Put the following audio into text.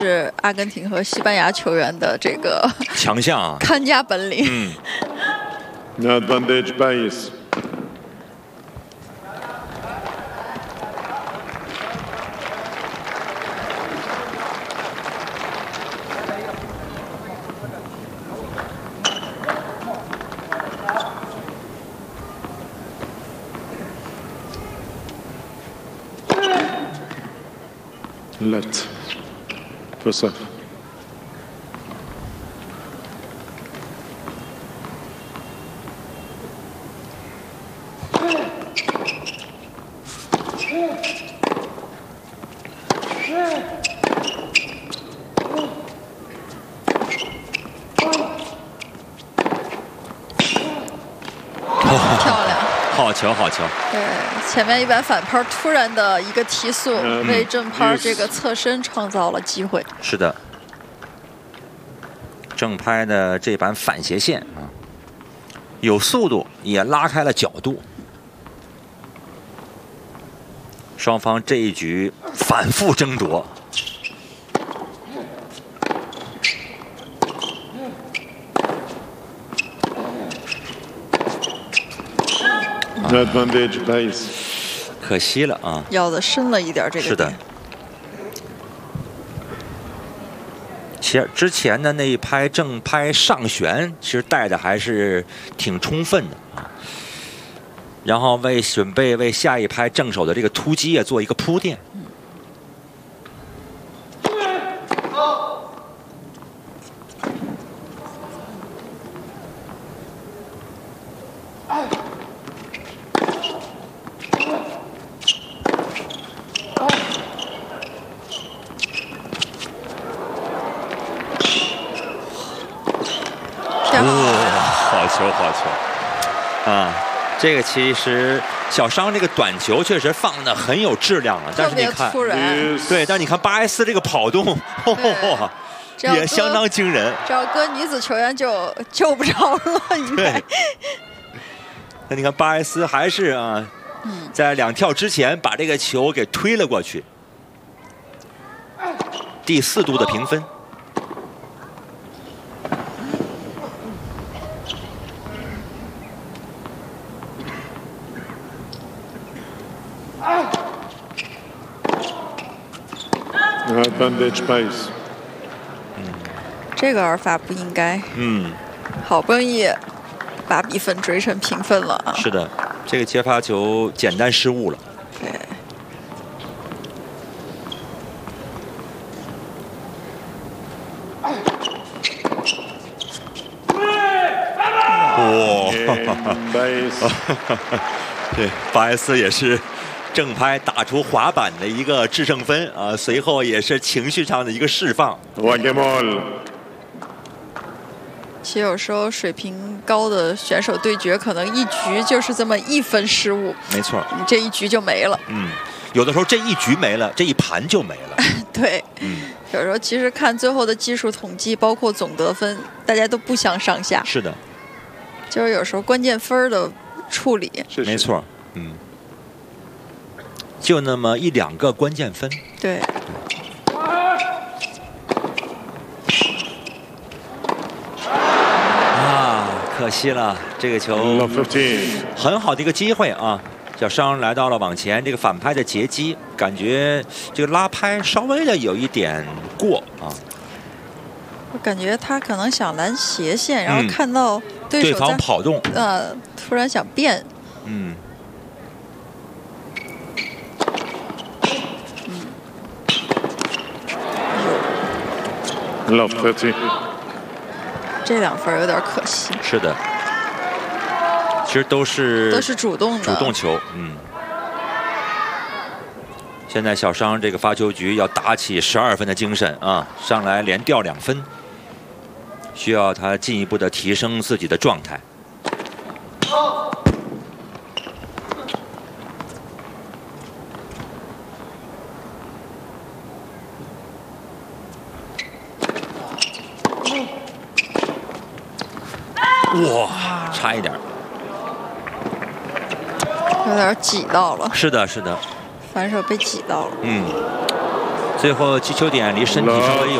是阿根廷和西班牙球员的这个强项啊， 看家本领。 Advantage País. Let. First. 漂亮， 好球好球。 对，前面一板反拍突然的一个提速，为正拍这个侧身创造了机会。 是的，正拍的这板反斜线啊，有速度，也拉开了角度。双方这一局反复争夺。 Advantage País. 可惜了啊， 要的深了一点这个点。 是的。其实之前的那一拍正拍上旋，其实带的还是挺充分的啊。然后准备为下一拍正手的这个突击也做一个铺垫。好球好球啊！这个其实小商这个短球确实放的很有质量了，但是你看，对，但是你看巴埃斯这个跑动，也相当惊人。 只要搁女子球员就救不着了，应该。 那你看巴埃斯还是啊，在2跳之前把这个球给推了过去。第4度的评分。 Advantage País. 这个尔法不应该。好不容易把比分追成平分了啊。 是的，这个接发球简单失误了。 对。 对，巴埃斯也是正拍打出滑板的一个制胜分啊，随后也是情绪上的一个释放。 其实有时候水平高的选手对决，可能一局就是这么1分失误， 没错， 你这一局就没了。 有的时候这一局没了，这一盘就没了。 对，有时候其实看最后的技术统计，包括总得分，大家都不相上下。 是的， 就是有时候关键分的处理， 没错，就那么1、2个关键分。 对。 啊，可惜了，这个球很好的一个机会啊！小商来到了往前，这个反拍的截击，感觉这个拉拍稍微的有一点过啊。 我感觉他可能想拦斜线，然后看到对方跑动， 突然想变。这2分有点可惜。 是的，其实都是主动的主动球。现在小商这个发球局要打起12分的精神啊，上来连掉2分，需要他进一步的提升自己的状态。哇，差一点， 有点挤到了。 是的，是的， 反手被挤到了。 最后击球点离身体稍微有。